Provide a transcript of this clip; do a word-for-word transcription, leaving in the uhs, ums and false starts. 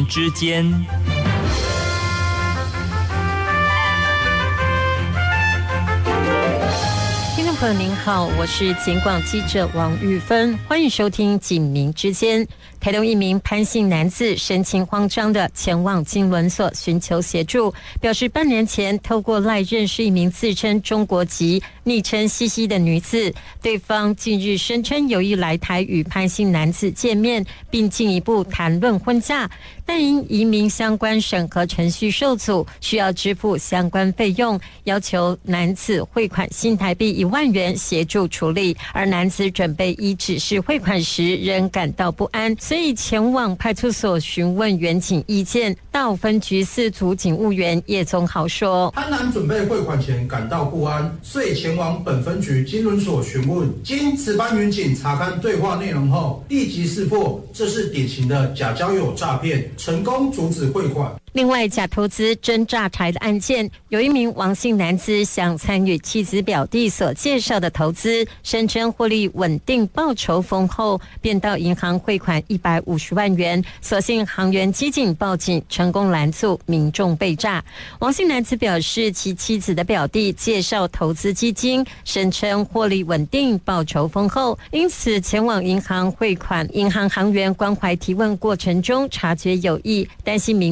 之间。 听众朋友您好，我是警广记者王玉芬，欢迎收听警民之间。台东一名潘姓男子神情慌张地前往金轮所寻求协助，表示半年前透过赖认识一名自称中国籍、昵称西西的女子，对方近日声称有意来台与潘姓男子见面，并进一步谈论婚嫁，但因移民相关审核程序受阻，需要支付相关费用，要求男子汇款新台币一万元协助处理，而男子准备依指示汇款时仍感到不安，所以前往派出所询问员警意见。大武分局四组警务员叶宗豪说， 潘男准备汇款前感到不安，遂前往本分局金轮所询问，经值班员警查看对话内容后，立即识破这是典型的假交友诈骗，成功阻止汇款。 另外，假投资真诈财的案件，有一名王姓男子想参与妻子表弟所介绍的投资，声称获利稳定、报酬丰厚，便到银行汇款一百五十万元。所幸行员机警报警，成功拦阻民众被诈。王姓男子表示，其妻子的表弟介绍投资基金，声称获利稳定、报酬丰厚，因此前往银行汇款。银行行员关怀提问过程中察觉有异，担心民